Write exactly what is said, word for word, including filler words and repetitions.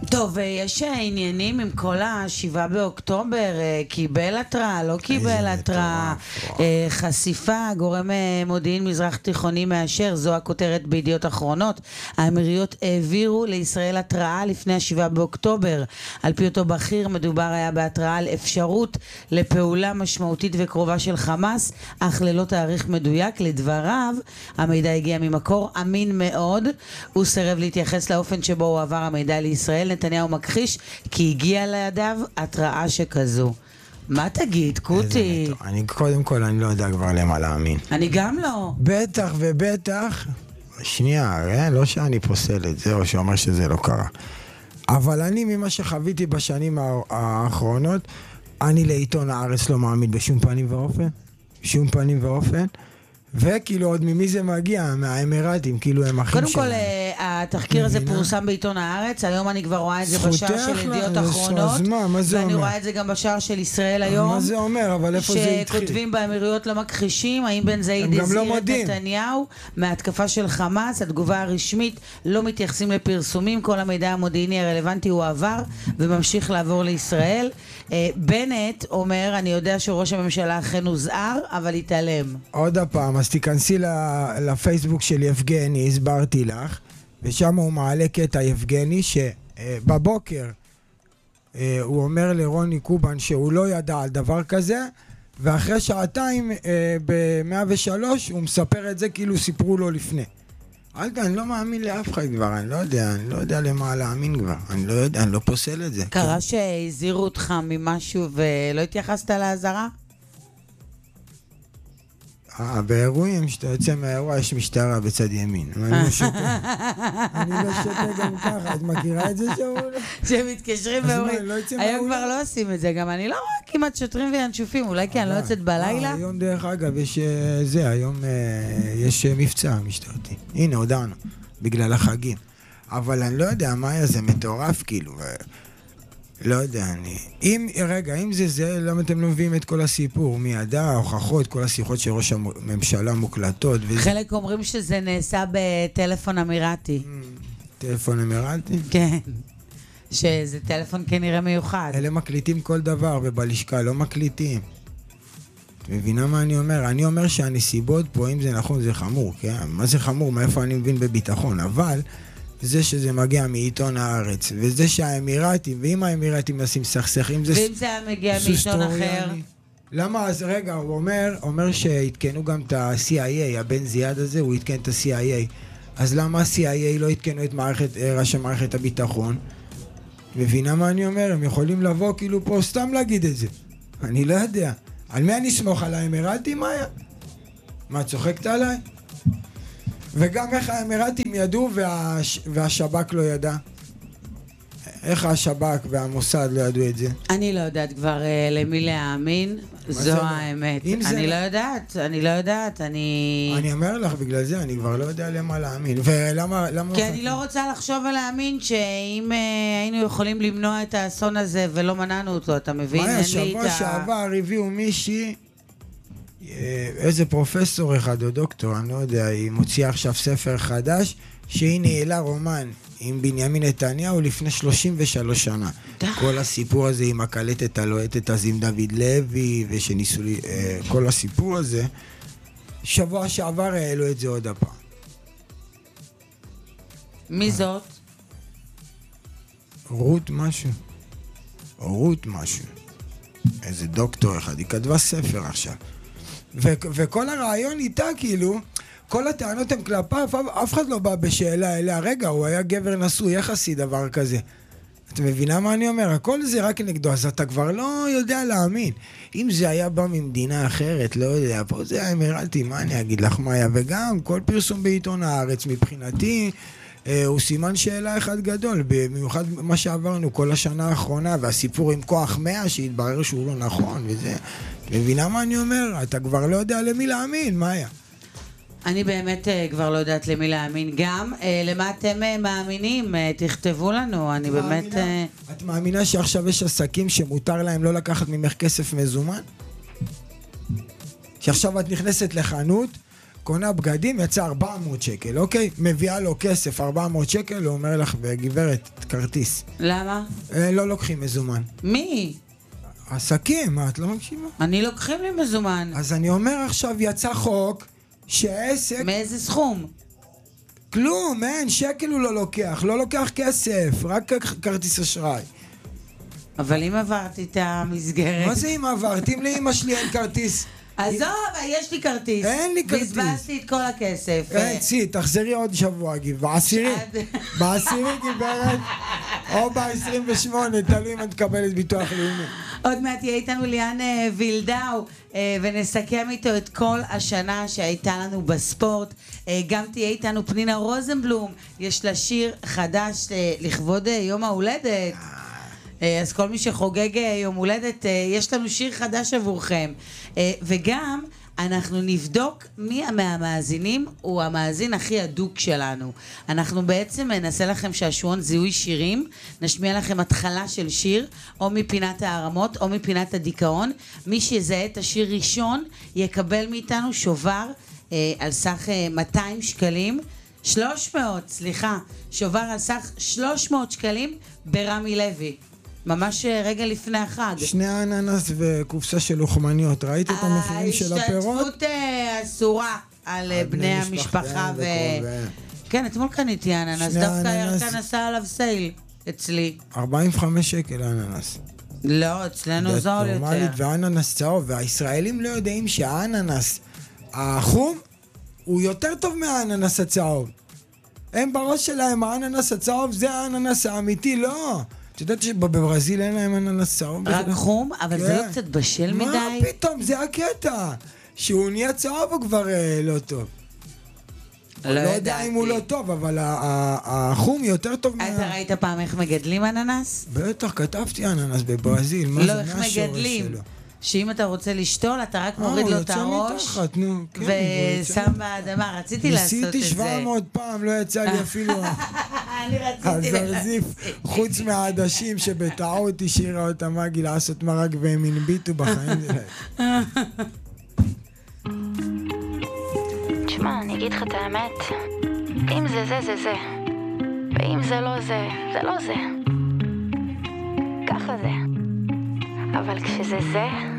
טוב, יש עניינים עם כל השבעה באוקטובר, קיבל התראה, לא קיבל התראה, חשיפה, גורם מודיעין מזרח תיכוני מאשר, זו הכותרת בידיעות אחרונות. האמירויות העבירו לישראל התראה לפני השבעה באוקטובר. על פי אותו בכיר מדובר היה בהתראה על אפשרות לפעולה משמעותית וקרובה של חמאס, אך ללא תאריך מדויק. לדבריו, המידע הגיע ממקור אמין מאוד, הוא סירב להתייחס לאופן שבו הוא עבר המידע לישראל. נתניהו מכחיש כי הגיע לידיו התראה שכזו. מה תגיד, קוטי? אני קודם כל, אני לא יודע כבר למה להאמין. אני גם לא. בטח ובטח, שנייה, לא שאני פוסל את זה או שאומר שזה לא קרה. אבל אני ממה שחוויתי בשנים האחרונות, אני לעיתון הארץ לא מאמין בשום פנים ואופן. שום פנים ואופן. וכאילו עוד ממי זה מגיע, מהאמירתים, כאילו הם אחים שלנו. קודם כל, התחקיר הזה מבינה? פורסם בעיתון הארץ, היום אני כבר רואה את זה בשער של ידיעות אחרונות, מה, מה זה ואני אומר? רואה את זה גם בשער של ישראל היום. מה זה אומר? אבל איפה זה התחיל? שכותבים באמירויות לא מכחישים, האם בן זאיד הזהיר את נתניהו מהתקפה של חמאס, התגובה הרשמית, לא מתייחסים לפרסומים, כל המידע המודיעיני הרלוונטי הוא עבר וממשיך לעבור לישראל. בנט אומר, אני יודע שראש הממשלה אכן הוזהר, אבל התעלם. עוד הפעם, אז תיכנסי לפייסבוק של יבגני, הסברתי לך, ושם הוא מעלה קטע יבגני שבבוקר הוא אומר לרוני קובן שהוא לא ידע על דבר כזה, ואחרי שעתיים ב-מאה ושלוש הוא מספר את זה כאילו סיפרו לו לפני. אל תדע, אני לא מאמין לאף אחד כבר, אני לא יודע, אני לא יודע למה להאמין כבר, אני לא יודע, אני לא פוסל את זה. קרה שהזהירו אותך ממשהו ולא התייחסת להזהרה? אה, באירועים, שאתה יוצא מהאירוע, יש משטרה בצד ימין. אני לא שותה. אני לא שותה גם ככה, את מכירה את זה שאומרים? שמתקשרים ואומרים, היום כבר לא עושים את זה, גם אני לא רואה כמעט שוטרים וינשופים, אולי כי אני לא יוצאת בלילה? היום דרך אגב, יש זה, היום יש מבצע משטרתי. הנה, הודענו, בגלל החגים. אבל אני לא יודע מה היה, זה מטורף כאילו. לא יודע, אני... אם, רגע, אם זה זה, למה אתם לא מביאים את כל הסיפור? מי ידע, הוכחות, כל השיחות של ראש הממשלה מוקלטות וזה... חלק אומרים שזה נעשה בטלפון אמירתי. טלפון אמירתי? כן. שזה טלפון כנראה מיוחד. אלה מקליטים כל דבר, ובלשכה לא מקליטים. את מבינה מה אני אומר? אני אומר שהנסיבות פה, אם זה נכון, זה חמור, כן? מה זה חמור? מאיפה אני מבין בביטחון? אבל... זה שזה מגיע מעיתון הארץ, וזה שהאמירתים, ואם האמירתים נשים סכסך, אם זה... ואם זה מגיע מעיתון אחר? למה? אז רגע, הוא אומר, אומר שהתקנו גם את ה-סי איי איי, הבן זיאד הזה, הוא התקן את ה-סי איי איי. אז למה ה-סי איי איי לא התקנו את מערכת, ראש מערכת הביטחון? מבינה מה אני אומר? הם יכולים לבוא כאילו פה סתם להגיד את זה. אני לא יודע. על מי אני אסמוך? על האמירתים, מאיה? מה, צוחקת עליי? וגם איך האמירתים ידעו והש... והשב"כ לא ידע? איך השב"כ והמוסד לא ידעו את זה? אני לא יודעת כבר uh, למי להאמין, זו האמת. אני לא יודעת, אני לא יודעת, אני... אני אומר לך, בגלל זה אני כבר לא יודע למה להאמין. ולמה... למה... כי אני לא רוצה לחשוב ולהאמין שאם uh, היינו יכולים למנוע את האסון הזה ולא מנענו אותו, אתה מבין? מה היה שבוע שעבר הביאו מישהי... איזה פרופסור אחד או דוקטור, אני לא יודע, היא מוציאה עכשיו ספר חדש שהיא ניהלה רומן עם בנימין נתניהו לפני שלושים ושלוש שנה. כל הסיפור הזה עם הקלטת הלוהטת אז עם דוד לוי ושניסו לי, כל הסיפור הזה, שבוע שעבר העלו את זה עוד הפעם. מי זאת? רות משהו. רות משהו. איזה דוקטור אחד, היא כתבה ספר עכשיו. ו- וכל הרעיון איתה כאילו, כל הטענות הן כלפיו, אף אחד לא בא בשאלה אליה, רגע, הוא היה גבר נשוי, איך עשי דבר כזה? את מבינה מה אני אומר? הכל זה רק נגדו, אז אתה כבר לא יודע להאמין. אם זה היה בא ממדינה אחרת, לא יודע, פה זה האמירתי, מה אני אגיד לך מה היה? וגם כל פרסום בעיתון הארץ מבחינתי, אה, הוא סימן שאלה אחד גדול, במיוחד מה שעברנו כל השנה האחרונה, והסיפור עם כוח מאה שהתברר שהוא לא נכון, וזה... מבינה מה אני אומר? אתה כבר לא יודע למי להאמין, מה היה? אני באמת uh, כבר לא יודעת למי להאמין גם. Uh, למה אתם uh, מאמינים? Uh, תכתבו לנו, אני באמת... Uh... את מאמינה שעכשיו יש עסקים שמותר להם לא לקחת ממך כסף מזומן? שעכשיו את נכנסת לחנות, קונה בגדים, יצא ארבע מאות שקל, אוקיי? מביאה לו כסף, ארבע מאות שקל, הוא אומר לך, גברת, כרטיס. למה? אה, לא לוקחים מזומן. מי? עסקים, מה, את לא מקשיבה? אני לוקחים לי מזומן. אז אני אומר עכשיו, יצא חוק, שעסק... מאיזה סכום? כלום, אין, שקל הוא לא לוקח, לא לוקח כסף, רק כרטיס אשראי. אבל אם עברתי את המסגרת... מה זה אם עברתי? אם לאמא שלי אין כרטיס... עזוב, יש לי כרטיס. אין לי כרטיס. בזבזתי את כל הכסף. אין, צי, תחזרי עוד שבוע, גיב. בעשירי. בעשירי, גברת. או ב-עשרים ושמונה, תלוי אם את מקבלת ביטוח לאומי. עוד מעט יהיה איתנו ליאן וילדאו, ונסכם איתו את כל השנה שהייתה לנו בספורט. גם תהיה איתנו פנינה רוזנבלום, יש לה שיר חדש לכבוד יום ההולדת. אז כל מי שחוגג יום הולדת, יש לנו שיר חדש עבורכם. וגם אנחנו נבדוק מי מהמאזינים הוא המאזין הכי הדוק שלנו. אנחנו בעצם נעשה לכם שעשועון זיהוי שירים, נשמיע לכם התחלה של שיר, או מפינת הערמות, או מפינת הדיכאון. מי שיזהה את השיר ראשון, יקבל מאיתנו שובר אה, על סך אה, מאתיים שקלים, שלוש מאות, סליחה, שובר על סך שלוש מאות שקלים ברמי לוי. ממש רגע לפני החג. שני אננס וקופסה של לוחמניות. ראית את המחירים של הפירות? ההשתתפות אסורה על בני המשפחה. כן, אתמול קניתי אננס. דווקא ירקן עשה עליו סייל אצלי. ארבעים וחמישה שקל אננס. לא, אצלנו זול יותר. ואננס צהוב. והישראלים לא יודעים שהאננס החום הוא יותר טוב מהאננס הצהוב. הם בראש שלהם, האננס הצהוב זה האננס האמיתי, לא. את יודעת שבברזיל אין להם אננס צהוב? רק חום, אבל זה לא קצת בשל מדי? מה פתאום? זה הקטע. שהוא נהיה צהוב הוא כבר לא טוב. לא יודע אם הוא לא טוב, אבל החום יותר טוב מה... אתה ראית פעם איך מגדלים אננס? בטח, כתבתי אננס בברזיל. מה זה מהשורש שלו? שאם אתה רוצה לשתול, אתה רק מוריד לו את הראש ושם באדמה. רציתי לעשות את זה. ניסיתי שבע מאות פעם, לא יצא לי אפילו אני רציתי הזרזיף, חוץ מהעדשים שבטעות השאירה אותה מגי לעשות מרק והם הנביטו בחיים שלהם. תשמע, אני אגיד לך את האמת, אם זה זה זה זה, ואם זה לא זה, זה לא זה. ככה זה. אבל כשזה זה...